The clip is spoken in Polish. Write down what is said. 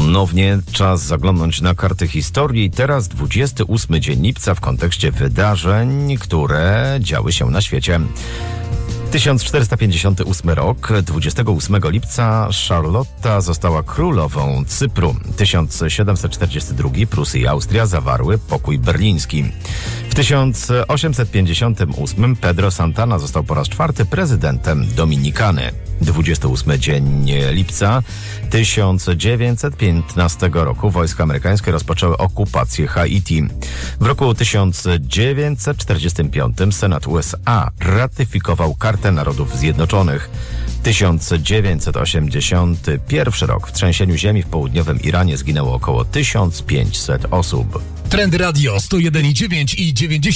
Ponownie czas zaglądnąć na karty historii. Teraz 28 dzień lipca w kontekście wydarzeń, które działy się na świecie. 1458 rok, 28 lipca Charlotta została królową Cypru. 1742 Prusy i Austria zawarły pokój berliński. W 1858 Pedro Santana został po raz czwarty prezydentem Dominikany. 28 dzień lipca 1915 roku wojska amerykańskie rozpoczęły okupację Haiti. W roku 1945 Senat USA ratyfikował Kartę Narodów Zjednoczonych. 1981 rok. W trzęsieniu ziemi w południowym Iranie zginęło około 1500 osób. Trend Radio 101,9 i 90.